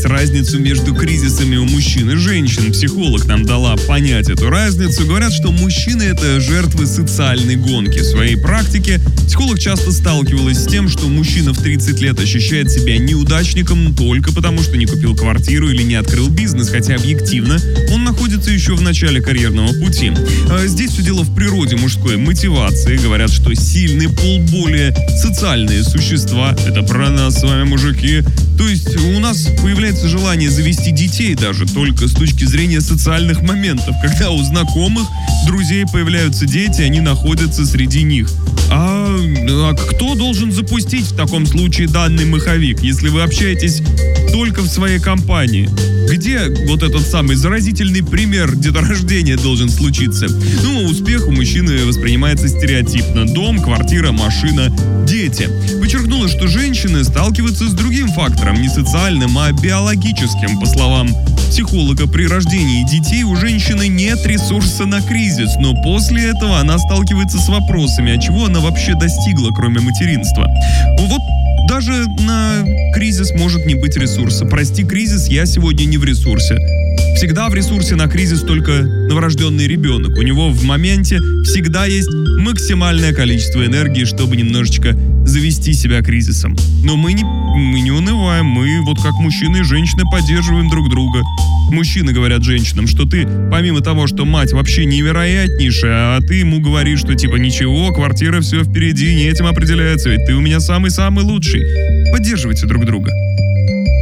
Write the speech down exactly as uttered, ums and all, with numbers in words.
понять разницу между кризисами у мужчин и женщин. Психолог нам дала понять эту разницу. Говорят, что мужчины — это жертвы социальной гонки. В своей практике психолог часто сталкивалась с тем, что мужчина в тридцать лет ощущает себя неудачником только потому, что не купил квартиру или не открыл бизнес, хотя объективно он находится еще в начале карьерного пути. А здесь все дело в природе мужской мотивации. Говорят, что сильный пол более социальные существа. Это про нас с вами, мужики. То есть у нас появляется желание завести детей даже только с точки зрения социальных моментов. Когда у знакомых, друзей появляются дети, они находятся среди них. А, а кто должен запустить в таком случае данный маховик, если вы общаетесь только в своей компании? Где вот этот самый заразительный пример деторождения должен случиться? Ну, успех у мужчины воспринимается стереотипно. Дом, квартира, машина, дети. Подчеркнула, что женщины сталкиваются с другим фактором, не социальным, а биологическим. По словам психолога, при рождении детей у женщины нет ресурса на кризис, но после этого она сталкивается с вопросами, а чего она вообще достигла, кроме материнства. Вот даже на кризис может не быть ресурса. Прости, кризис, я сегодня не в ресурсе. Всегда в ресурсе на кризис только новорожденный ребенок. У него в моменте всегда есть максимальное количество энергии, чтобы немножечко завести себя кризисом. Но мы не, мы не унываем, мы вот как мужчины и женщины поддерживаем друг друга. Мужчины говорят женщинам, что ты, помимо того, что мать вообще невероятнейшая, а ты ему говоришь, что типа ничего, квартира, все впереди, не этим определяется, ведь ты у меня самый-самый лучший. Поддерживайте друг друга.